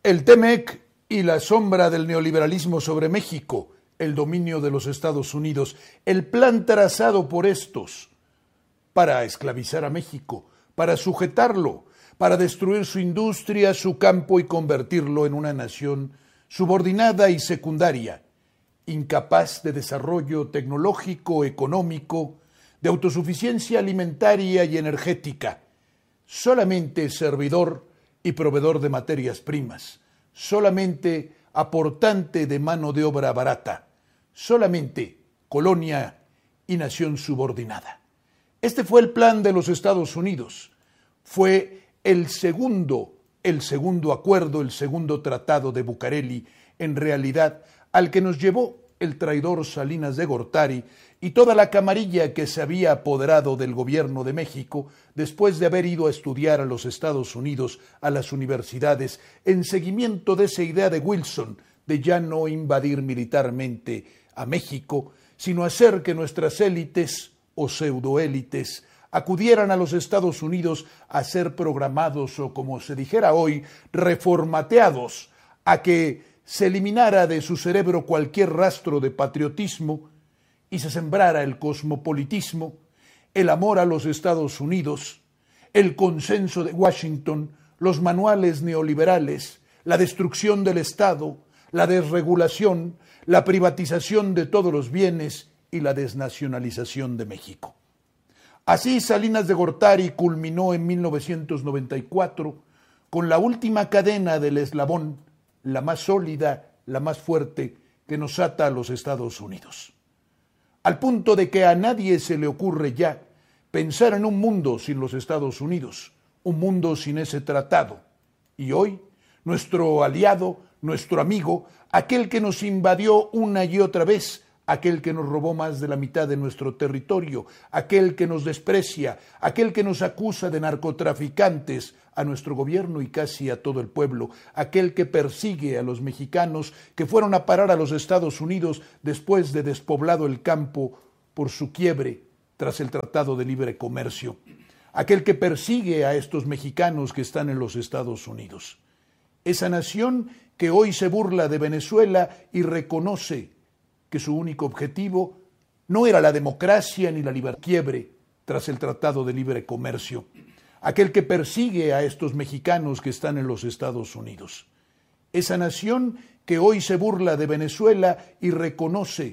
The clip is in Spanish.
El TEMEC y la sombra del neoliberalismo sobre México, el dominio de los Estados Unidos, el plan trazado por estos para esclavizar a México, para sujetarlo, para destruir su industria, su campo y convertirlo en una nación subordinada y secundaria, incapaz de desarrollo tecnológico, económico, de autosuficiencia alimentaria y energética, solamente servidor y proveedor de materias primas, solamente aportante de mano de obra barata, solamente colonia y nación subordinada. Este fue el plan de los Estados Unidos. Fue el segundo acuerdo, el segundo tratado de Bucareli, en realidad, al que nos llevó el traidor Salinas de Gortari y toda la camarilla que se había apoderado del gobierno de México después de haber ido a estudiar a los Estados Unidos, a las universidades, en seguimiento de esa idea de Wilson de ya no invadir militarmente a México, sino hacer que nuestras élites o pseudoélites acudieran a los Estados Unidos a ser programados o, como se dijera hoy, reformateados, a que se eliminara de su cerebro cualquier rastro de patriotismo y se sembrara el cosmopolitismo, el amor a los Estados Unidos, el consenso de Washington, los manuales neoliberales, la destrucción del Estado, la desregulación, la privatización de todos los bienes y la desnacionalización de México. Así Salinas de Gortari culminó en 1994 con la última cadena del eslabón, la más sólida, la más fuerte, que nos ata a los Estados Unidos. Al punto de que a nadie se le ocurre ya pensar en un mundo sin los Estados Unidos, un mundo sin ese tratado. Y hoy, nuestro aliado, nuestro amigo, aquel que nos invadió una y otra vez, aquel que nos robó más de la mitad de nuestro territorio, aquel que nos desprecia, aquel que nos acusa de narcotraficantes a nuestro gobierno y casi a todo el pueblo, aquel que persigue a los mexicanos que fueron a parar a los Estados Unidos después de despoblado el campo por su quiebre tras el Tratado de Libre Comercio, aquel que persigue a estos mexicanos que están en los Estados Unidos. Esa nación que hoy se burla de Venezuela y reconoce que su único objetivo no era la democracia ni la libertad, quiebre tras el Tratado de Libre Comercio, aquel que persigue a estos mexicanos que están en los Estados Unidos. Esa nación que hoy se burla de Venezuela y reconoce